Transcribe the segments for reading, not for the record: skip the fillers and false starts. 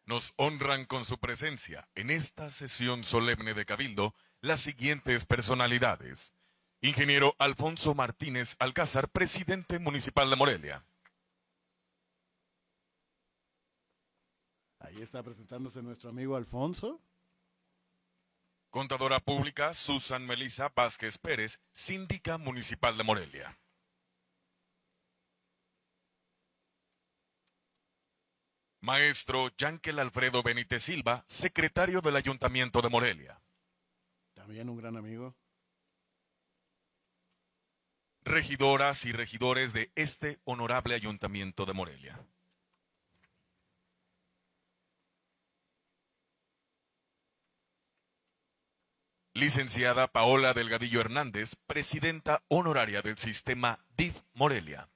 Nos honran con su presencia en esta sesión solemne de Cabildo las siguientes personalidades. Ingeniero Alfonso Martínez Alcázar, presidente municipal de Morelia. Ahí está presentándose nuestro amigo Alfonso. Contadora pública Susan Melisa Vázquez Pérez, síndica municipal de Morelia. Maestro Yankel Alfredo Benítez Silva, secretario del Ayuntamiento de Morelia. También un gran amigo. Regidoras y regidores de este honorable Ayuntamiento de Morelia. Licenciada Paola Delgadillo Hernández, presidenta honoraria del sistema DIF Morelia.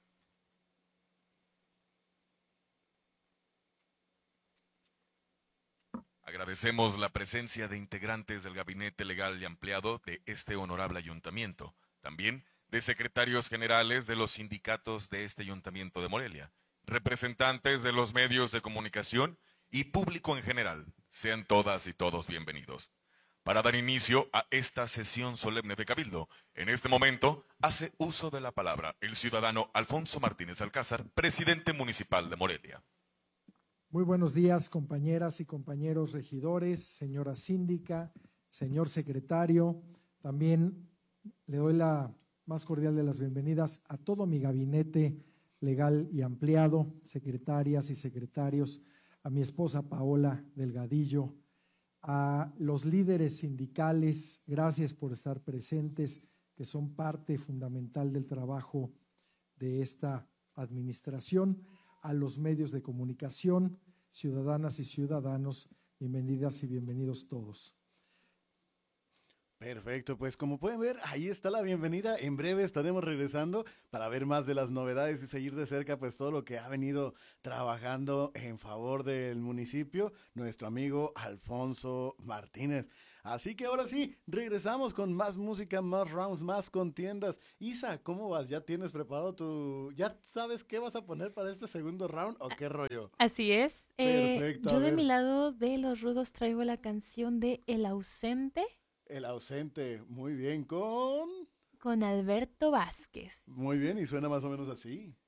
Agradecemos la presencia de integrantes del Gabinete Legal y Ampliado de este honorable ayuntamiento, también de secretarios generales de los sindicatos de este ayuntamiento de Morelia, representantes de los medios de comunicación y público en general. Sean todas y todos bienvenidos. Para dar inicio a esta sesión solemne de Cabildo, en este momento hace uso de la palabra el ciudadano Alfonso Martínez Alcázar, presidente municipal de Morelia. Muy buenos días, compañeras y compañeros regidores, señora síndica, señor secretario. También le doy la más cordial de las bienvenidas a todo mi gabinete legal y ampliado, secretarias y secretarios, a mi esposa Paola Delgadillo, a los líderes sindicales, gracias por estar presentes, que son parte fundamental del trabajo de esta administración, a los medios de comunicación, ciudadanas y ciudadanos, bienvenidas y bienvenidos todos. Perfecto, pues como pueden ver, ahí está la bienvenida. En breve estaremos regresando para ver más de las novedades y seguir de cerca pues todo lo que ha venido trabajando en favor del municipio nuestro amigo Alfonso Martínez. Así que ahora sí, regresamos con más música, más rounds, más contiendas. Isa, ¿cómo vas? ¿Ya tienes preparado ¿Ya sabes qué vas a poner para este segundo round o qué rollo? Así es. Perfecto, a Yo de ver. mi lado de los rudos traigo la canción de El ausente El ausente, muy bien, con... con Alberto Vázquez. Muy bien, y suena más o menos así.